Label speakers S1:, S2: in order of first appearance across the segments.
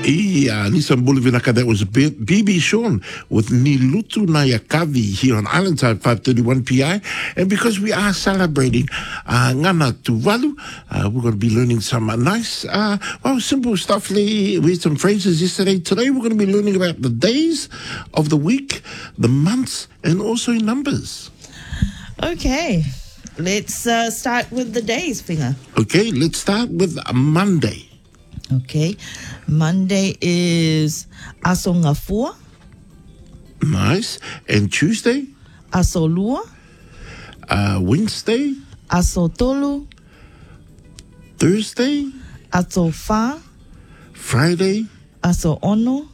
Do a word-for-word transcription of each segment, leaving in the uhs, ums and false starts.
S1: Ia, Nissan Boulevard, that was B B Sean with Nilutu Nayakavi here on Island Time five thirty-one P I. And because we are celebrating uh, Ngana Tuvalu, uh, we're going to be learning some uh, nice, uh, well, simple stuff. We had some phrases yesterday. Today we're going to be learning about the days of the week, the months, and also numbers.
S2: Okay, let's uh, start with the days, Finger.
S1: Okay, let's start with Monday.
S2: Okay, Monday is Aso Ngafua.
S1: Nice. And Tuesday?
S2: Aso Lua.
S1: Uh, Wednesday?
S2: Aso Tolu.
S1: Thursday?
S2: Aso Fa.
S1: Friday?
S2: Aso Ono.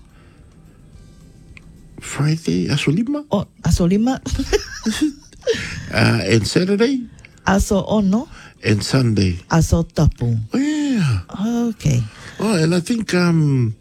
S1: Friday? Aso Lima?
S2: Oh, Aso Lima.
S1: uh, and Saturday?
S2: Aso Ono.
S1: And Sunday?
S2: Aso Tapu.
S1: Oh, yeah.
S2: Okay.
S1: Oh, and I think um,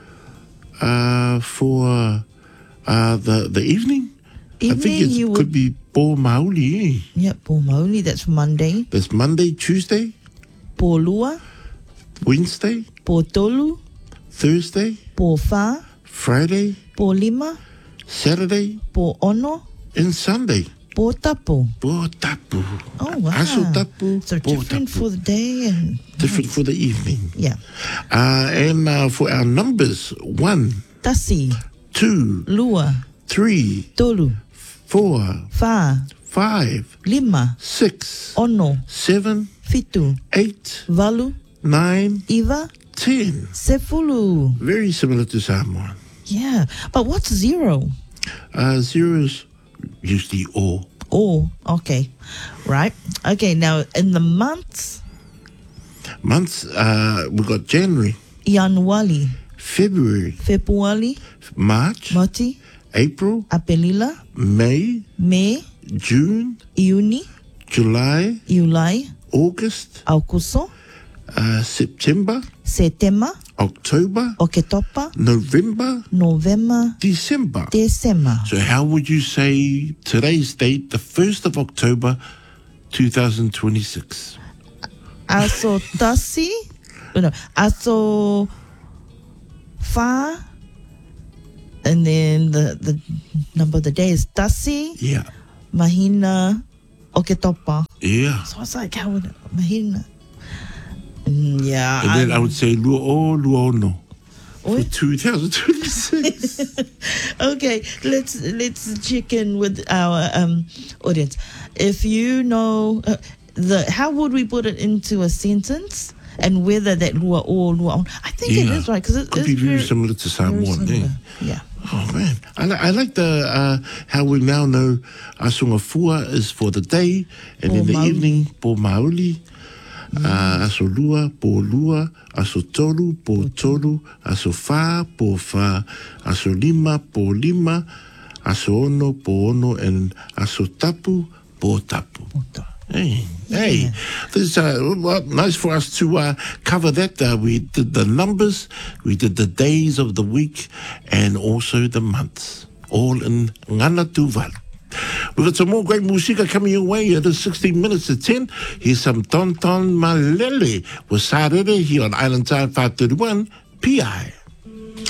S1: uh, for uh, the the evening,
S2: Evening,
S1: I think it
S2: you
S1: could
S2: would-
S1: be Po Mauli. Eh?
S2: Yep, Pomoli, that's Monday.
S1: That's Monday, Tuesday,
S2: Polua.
S1: Wednesday,
S2: Potolu.
S1: Thursday,
S2: Pofa.
S1: Friday,
S2: Polima.
S1: Saturday,
S2: Po Ono.
S1: and Sunday.
S2: Po Tapu.
S1: Po Tapu.
S2: Oh, wow.
S1: Aso Tapu.
S2: So
S1: Po
S2: different
S1: Tapu.
S2: for the day and...
S1: Different for the evening.
S2: Yeah.
S1: Uh, and uh, for our numbers, one,
S2: Tasi.
S1: two,
S2: Lua.
S1: three,
S2: Tolu.
S1: four,
S2: Fa.
S1: five,
S2: Lima.
S1: six,
S2: Ono.
S1: seven,
S2: Fitu.
S1: eight,
S2: Valu.
S1: nine,
S2: Iva.
S1: ten.
S2: Sefulu.
S1: Very similar to Samoan.
S2: Yeah. But what's zero?
S1: Uh, zero is usually all.
S2: Oh, okay. Right. Okay, now in the months,
S1: Months, uh, we got January,
S2: Januari,
S1: February,
S2: Februari,
S1: March,
S2: Mati,
S1: April,
S2: Apelila,
S1: May,
S2: Mei,
S1: June,
S2: Iuni,
S1: July,
S2: Iulai,
S1: August,
S2: Aukuso,
S1: uh, September,
S2: Setema,
S1: October,
S2: Oketopa,
S1: November,
S2: November,
S1: December.
S2: December.
S1: So how would you say today's date, the first of October, two thousand twenty-six?
S2: Aso Tasi, oh, no, Aso Fa, and then the, the number of the day is Tasi,
S1: Yeah.
S2: Mahina, Oketopa.
S1: Yeah.
S2: So it's like, how would Mahina? Mm, yeah.
S1: And then I
S2: I'm-
S1: would say Luo Luono for
S2: Oi.
S1: two thousand twenty-six.
S2: Okay, let's let's check in with our um audience. If you know uh, the, how would we put it into a sentence, and whether that lua or lua on? I think it
S1: Yeah.
S2: is right because it
S1: Could
S2: is
S1: be very
S2: very,
S1: similar to
S2: very
S1: Samoan.
S2: similar.
S1: Yeah.
S2: Yeah.
S1: Oh man, I, li- I like the uh, how we now know Asungafua is for the day, and
S2: Po
S1: in the
S2: Mauli.
S1: evening po mauli, uh, aso lua po lua, aso tolu po tolu, aso fa po fa, aso lima po lima, aso ono po ono, and aso tapu po tapu. Hey, hey, this is uh, well, nice for us to uh, cover that. Uh, we did the numbers, we did the days of the week, and also the months, all in Ngana Tuvalu. We've got some more great music coming your way. It is sixteen minutes to ten. Here's some Tonton Malele with Sarere here on Island Time five thirty-one P I.